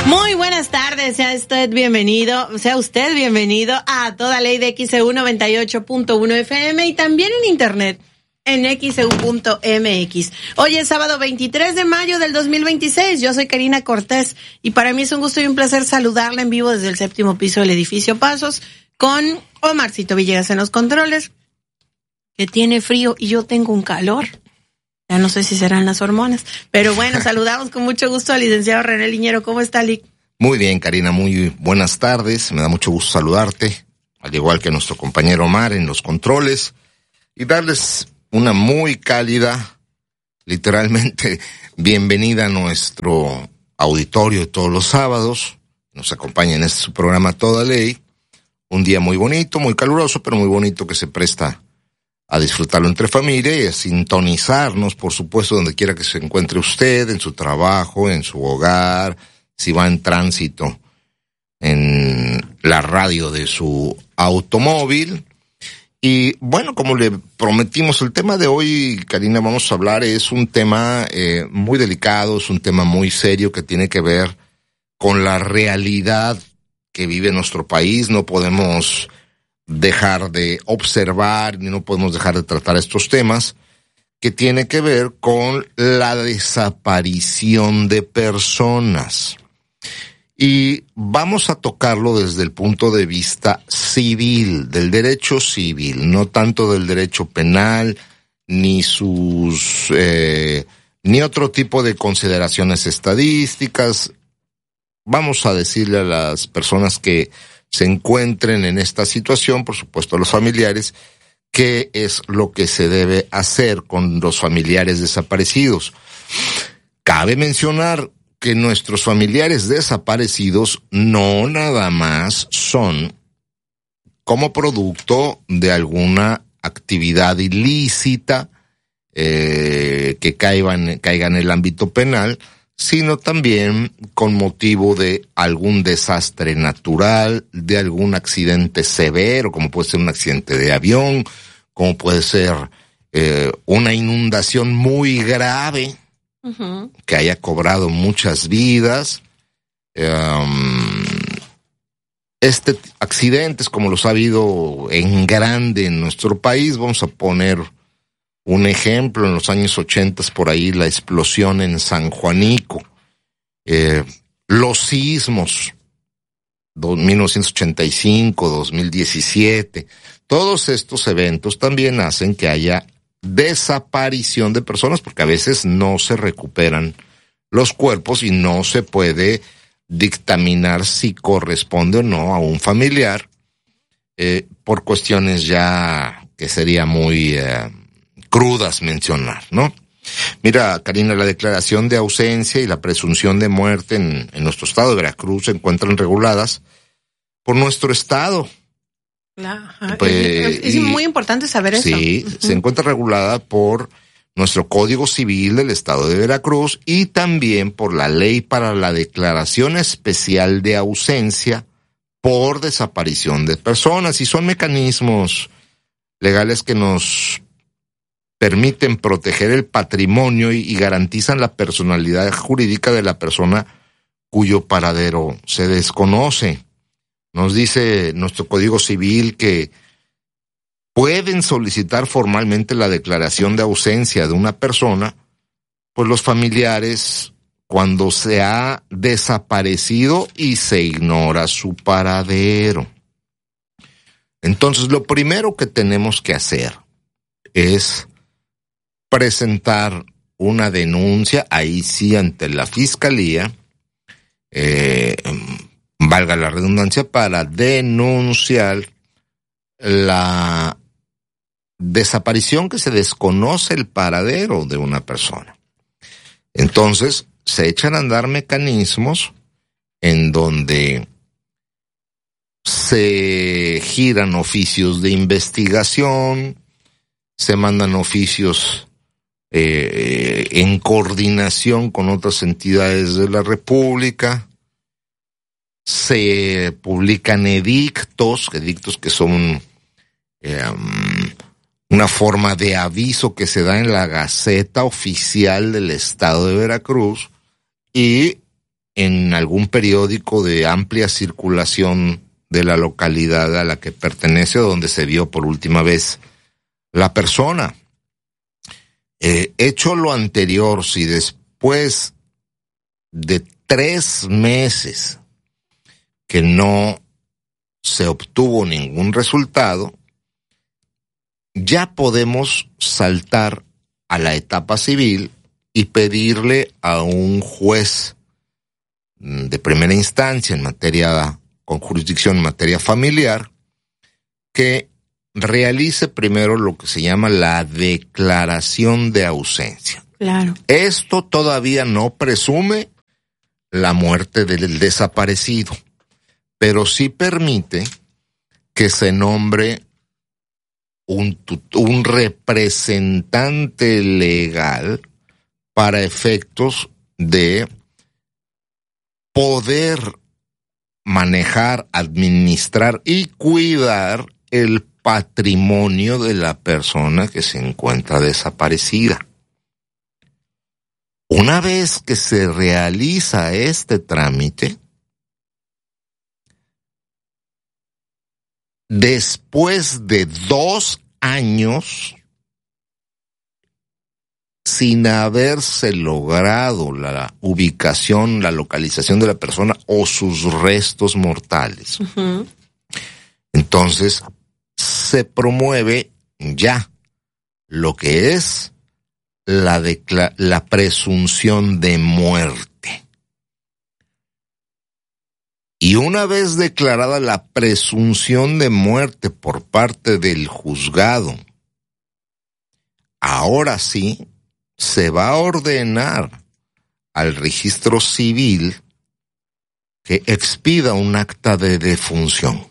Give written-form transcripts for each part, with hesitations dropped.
Muy buenas tardes, sea usted bienvenido a Toda Ley de XEU 98.1 FM y también en internet en XEU.mx. Hoy es sábado 23 de mayo del 2026. Yo soy Karina Cortés y para mí es un gusto y un placer saludarla en vivo desde el séptimo piso del edificio Pasos con Omarcito Villegas en los controles, que tiene frío y yo tengo un calor. Ya no sé si serán las hormonas, pero bueno, saludamos con mucho gusto al licenciado René Liñero. ¿Cómo está, Lic? Muy bien, Karina, muy buenas tardes. Me da mucho gusto saludarte, al igual que a nuestro compañero Omar en los controles, y darles una muy cálida, literalmente, bienvenida a nuestro auditorio de todos los sábados. Nos acompaña en este su programa Toda Ley. Un día muy bonito, muy caluroso, pero muy bonito que se presta a disfrutarlo entre familia y a sintonizarnos, por supuesto, donde quiera que se encuentre usted, en su trabajo, en su hogar, si va en tránsito, en la radio de su automóvil. Y bueno, como le prometimos, el tema de hoy, Karina, vamos a hablar, es un tema muy delicado, es un tema muy serio que tiene que ver con la realidad que vive nuestro país. No podemos dejar de observar, ni no podemos dejar de tratar estos temas, que tiene que ver con la desaparición de personas. Y vamos a tocarlo desde el punto de vista civil, del derecho civil, no tanto del derecho penal, ni ni otro tipo de consideraciones estadísticas. Vamos a decirle a las personas que se encuentren en esta situación, por supuesto a los familiares, qué es lo que se debe hacer con los familiares desaparecidos. Cabe mencionar que nuestros familiares desaparecidos no nada más son como producto de alguna actividad ilícita que caiga en el ámbito penal, sino también con motivo de algún desastre natural, de algún accidente severo, como puede ser un accidente de avión, como puede ser una inundación muy grave, que haya cobrado muchas vidas. Accidentes como los ha habido en grande en nuestro país. Vamos a poner un ejemplo: en los años 80, por ahí, la explosión en San Juanico, los sismos, 1985, 2017, todos estos eventos también hacen que haya desaparición de personas, porque a veces no se recuperan los cuerpos y no se puede dictaminar si corresponde o no a un familiar, por cuestiones ya que sería muy crudas mencionar, ¿no? Mira, Karina, la declaración de ausencia y la presunción de muerte en nuestro estado de Veracruz se encuentran reguladas por nuestro estado. Claro, es muy importante saber eso. Sí, se encuentra regulada por nuestro Código Civil del estado de Veracruz y también por la Ley para la Declaración Especial de Ausencia por Desaparición de Personas, y son mecanismos legales que nos permiten proteger el patrimonio y garantizan la personalidad jurídica de la persona cuyo paradero se desconoce. Nos dice nuestro Código Civil que pueden solicitar formalmente la declaración de ausencia de una persona, pues los familiares, cuando se ha desaparecido y se ignora su paradero. Entonces, lo primero que tenemos que hacer es presentar una denuncia, ahí sí ante la Fiscalía, valga la redundancia, para denunciar la desaparición, que se desconoce el paradero de una persona. Entonces, se echan a andar mecanismos en donde se giran oficios de investigación, se mandan oficios en coordinación con otras entidades de la República, se publican edictos que son una forma de aviso que se da en la Gaceta Oficial del Estado de Veracruz, y en algún periódico de amplia circulación de la localidad a la que pertenece o donde se vio por última vez la persona. Hecho lo anterior, si después de 3 meses que no se obtuvo ningún resultado, ya podemos saltar a la etapa civil y pedirle a un juez de primera instancia en materia, con jurisdicción en materia familiar, que realice primero lo que se llama la declaración de ausencia. Claro. Esto todavía no presume la muerte del desaparecido, pero sí permite que se nombre un representante legal para efectos de poder manejar, administrar y cuidar el patrimonio de la persona que se encuentra desaparecida. Una vez que se realiza este trámite, después de 2 años, sin haberse logrado la ubicación, la localización de la persona o sus restos mortales, entonces se promueve ya lo que es la presunción de muerte. Y una vez declarada la presunción de muerte por parte del juzgado, ahora sí se va a ordenar al registro civil que expida un acta de defunción.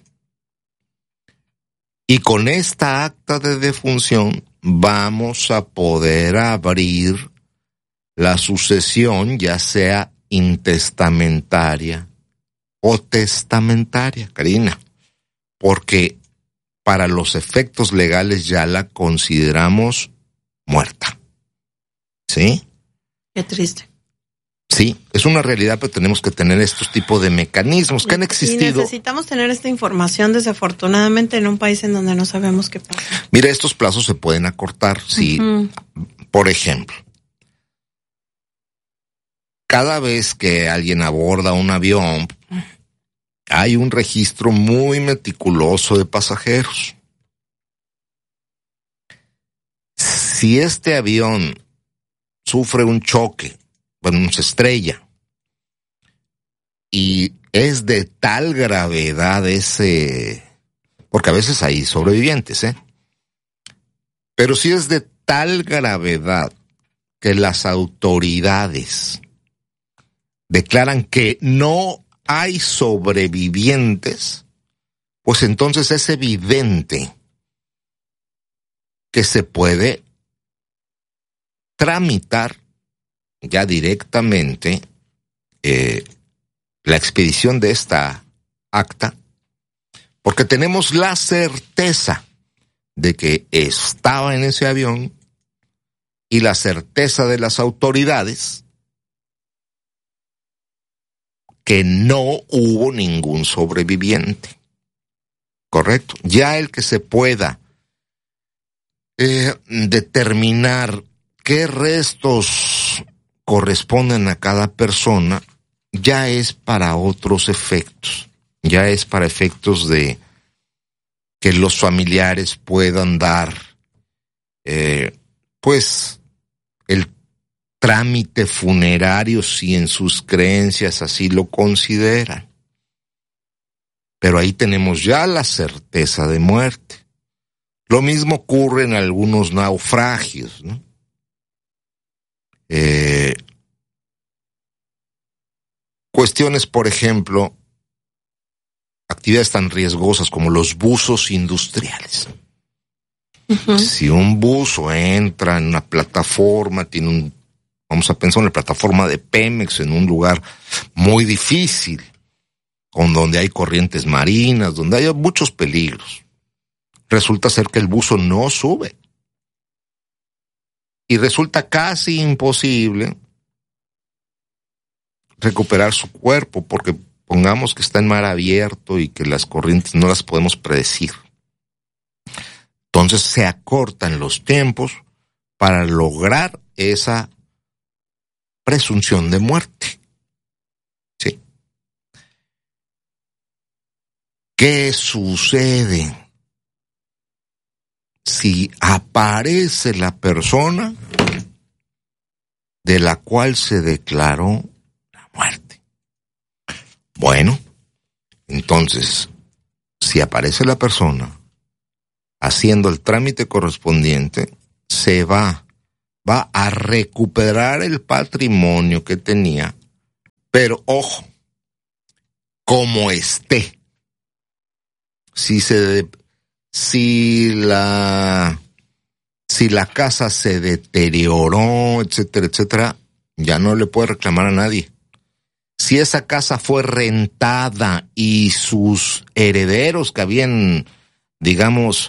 Y con esta acta de defunción vamos a poder abrir la sucesión, ya sea intestamentaria o testamentaria, Karina, porque para los efectos legales ya la consideramos muerta. ¿Sí? Qué triste. Sí, es una realidad, pero tenemos que tener estos tipos de mecanismos que han existido. Y necesitamos tener esta información, desafortunadamente, en un país en donde no sabemos qué pasa. Mira, estos plazos se pueden acortar. Si, por ejemplo, cada vez que alguien aborda un avión, hay un registro muy meticuloso de pasajeros. Si este avión sufre un choque, bueno, se estrella, y es de tal gravedad porque a veces hay sobrevivientes, pero si es de tal gravedad que las autoridades declaran que no hay sobrevivientes, pues entonces es evidente que se puede tramitar ya directamente la expedición de esta acta, porque tenemos la certeza de que estaba en ese avión y la certeza de las autoridades que no hubo ningún sobreviviente. ¿Correcto? Ya el que se pueda determinar qué restos corresponden a cada persona, ya es para otros efectos. Ya es para efectos de que los familiares puedan dar, pues, el trámite funerario si en sus creencias así lo consideran. Pero ahí tenemos ya la certeza de muerte. Lo mismo ocurre en algunos naufragios, ¿no? Cuestiones, por ejemplo, actividades tan riesgosas como los buzos industriales. Si un buzo entra en una plataforma, vamos a pensar en la plataforma de Pemex, en un lugar muy difícil, donde hay corrientes marinas, donde hay muchos peligros. Resulta ser que el buzo no sube. Y resulta casi imposible recuperar su cuerpo, porque pongamos que está en mar abierto y que las corrientes no las podemos predecir. Entonces se acortan los tiempos para lograr esa presunción de muerte. ¿Sí? ¿Qué sucede si aparece la persona de la cual se declaró la muerte? Bueno, entonces, si aparece la persona haciendo el trámite correspondiente, se va a recuperar el patrimonio que tenía, pero ojo, como esté. Si la casa se deterioró, etcétera, etcétera, ya no le puede reclamar a nadie. Si esa casa fue rentada y sus herederos que habían, digamos,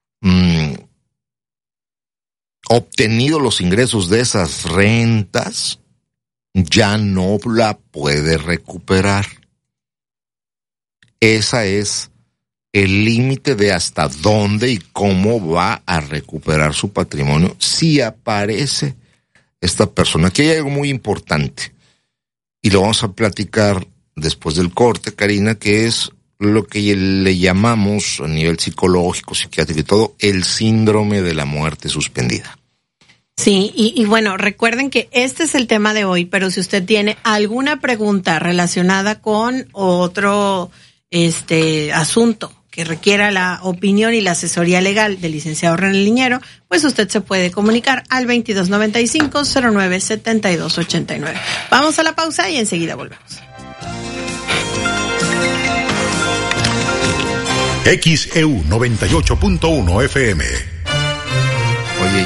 obtenido los ingresos de esas rentas, ya no la puede recuperar. Esa es el límite de hasta dónde y cómo va a recuperar su patrimonio si aparece esta persona. Aquí hay algo muy importante y lo vamos a platicar después del corte, Karina, que es lo que le llamamos a nivel psicológico, psiquiátrico y todo, el síndrome de la muerte suspendida. Sí, y bueno, recuerden que este es el tema de hoy, pero si usted tiene alguna pregunta relacionada con otro asunto que requiera la opinión y la asesoría legal del licenciado René Liñero, pues usted se puede comunicar al 2295-097289. Vamos a la pausa y enseguida volvemos. XEU 98.1 FM. Oye,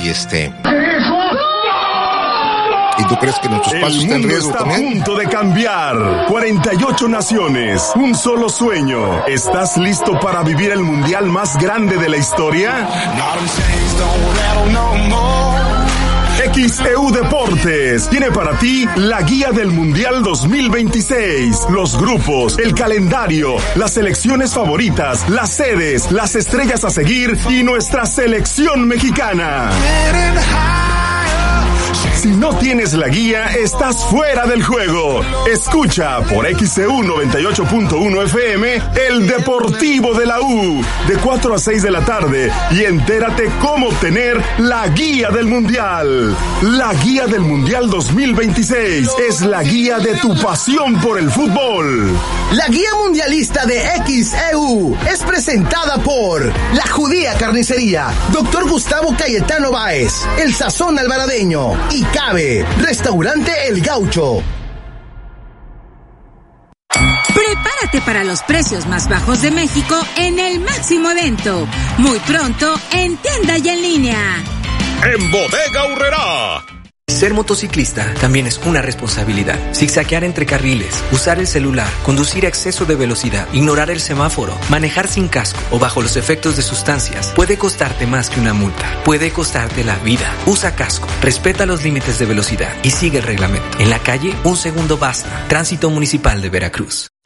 ¿y tú crees que nuestro espacio está en riesgo también? El mundo está a punto de cambiar. 48 naciones, un solo sueño. ¿Estás listo para vivir el mundial más grande de la historia? XEU Deportes tiene para ti la guía del Mundial 2026, los grupos, el calendario, las selecciones favoritas, las sedes, las estrellas a seguir y nuestra selección mexicana. Si no tienes la guía, estás fuera del juego. Escucha por XEU 98.1 FM el Deportivo de la U de 4 a 6 de la tarde y entérate cómo obtener la guía del Mundial. La guía del Mundial 2026 es la guía de tu pasión por el fútbol. La guía mundialista de XEU es presentada por La Judía Carnicería, Dr. Gustavo Cayetano Báez, El Sazón Alvaradeño y Cabe, Restaurante El Gaucho. Prepárate para los precios más bajos de México en el máximo evento. Muy pronto en tienda y en línea. En Bodega Aurrerá. Ser motociclista también es una responsabilidad. Zigzaguear entre carriles, usar el celular, conducir a exceso de velocidad, ignorar el semáforo, manejar sin casco o bajo los efectos de sustancias puede costarte más que una multa. Puede costarte la vida. Usa casco, respeta los límites de velocidad y sigue el reglamento. En la calle, un segundo basta. Tránsito Municipal de Veracruz.